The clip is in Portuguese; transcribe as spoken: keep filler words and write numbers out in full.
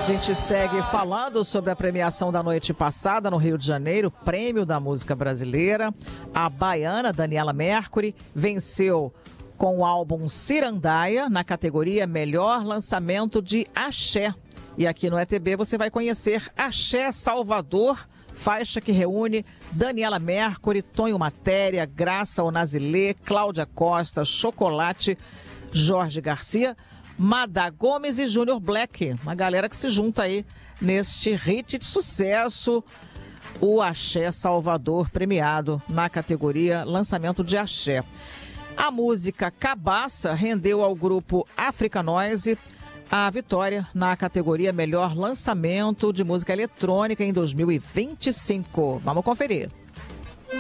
A gente segue falando sobre a premiação da noite passada no Rio de Janeiro, Prêmio da Música Brasileira. A baiana Daniela Mercury venceu com o álbum Cirandaia na categoria Melhor Lançamento de Axé. E aqui no E T B você vai conhecer Axé Salvador, faixa que reúne Daniela Mercury, Tonho Matéria, Graça Onazilê, Cláudia Costa, Chocolate, Jorge Garcia, Madá Gomes e Júnior Black, uma galera que se junta aí neste hit de sucesso, o Axé Salvador, premiado na categoria Lançamento de Axé. A música Cabaça rendeu ao grupo Africa Noise a vitória na categoria Melhor Lançamento de Música Eletrônica em dois mil e vinte e cinco. Vamos conferir.